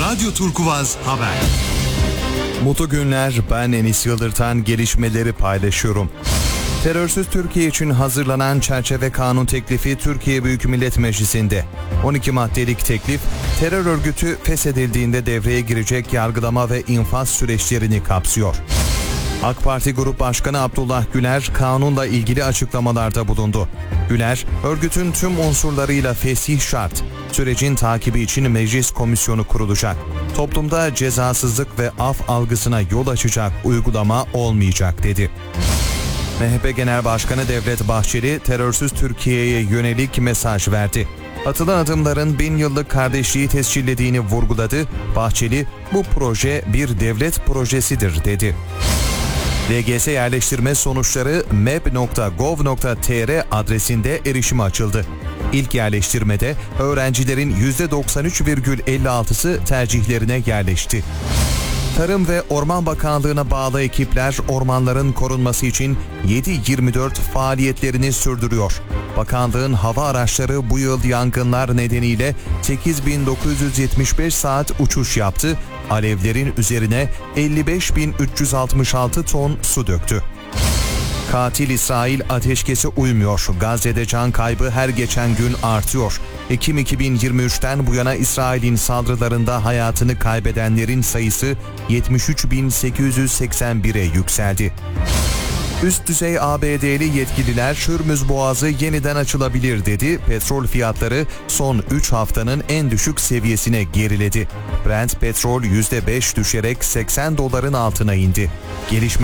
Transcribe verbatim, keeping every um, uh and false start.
Radyo Turkuvaz Haber. Mutlu günler, ben Enis Yıldırtan, gelişmeleri paylaşıyorum. Terörsüz Türkiye için hazırlanan çerçeve kanun teklifi Türkiye Büyük Millet Meclisi'nde. on iki maddelik teklif, terör örgütü feshedildiğinde devreye girecek yargılama ve infaz süreçlerini kapsıyor. AK Parti Grup Başkanı Abdullah Güler kanunla ilgili açıklamalarda bulundu. Güler, örgütün tüm unsurlarıyla fesih şart. Sürecin takibi için meclis komisyonu kurulacak. Toplumda cezasızlık ve af algısına yol açacak uygulama olmayacak dedi. M H P Genel Başkanı Devlet Bahçeli, terörsüz Türkiye'ye yönelik mesaj verdi. Atılan adımların bin yıllık kardeşliği tescillediğini vurguladı. Bahçeli, bu proje bir devlet projesidir dedi. L G S yerleştirme sonuçları map nokta gov nokta tr adresinde erişime açıldı. İlk yerleştirmede öğrencilerin yüzde doksan üç virgül elli altısı tercihlerine yerleşti. Tarım ve Orman Bakanlığı'na bağlı ekipler ormanların korunması için yedi yirmi dört faaliyetlerini sürdürüyor. Bakanlığın hava araçları bu yıl yangınlar nedeniyle sekiz bin dokuz yüz yetmiş beş saat uçuş yaptı. Alevlerin üzerine elli beş bin üç yüz altmış altı ton su döktü. Katil İsrail ateşkese uymuyor. Gazze'de can kaybı her geçen gün artıyor. Ekim iki bin yirmi üçten bu yana İsrail'in saldırılarında hayatını kaybedenlerin sayısı yetmiş üç bin sekiz yüz seksen bire yükseldi. Üst düzey A B D'li yetkililer Hürmüz Boğazı yeniden açılabilir dedi. Petrol fiyatları son üç haftanın en düşük seviyesine geriledi. Brent petrol yüzde beş düşerek seksen doların altına indi. Gelişme